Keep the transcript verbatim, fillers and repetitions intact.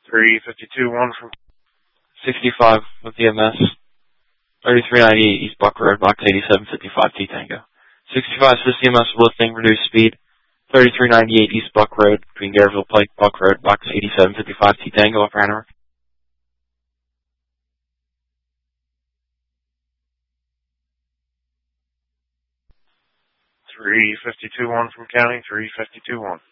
three fifty-two one from sixty-five with the M S. thirty-three ninety-eight East Buck Road, box eighty-seven fifty-five T Tango. sixty-five C M S lifting, reduced speed. thirty-three ninety-eight East Buck Road, between Gareville Pike, Buck Road, box eighty-seven fifty-five T Tango, Upper Hanover. three fifty-two one from County, three fifty-two one.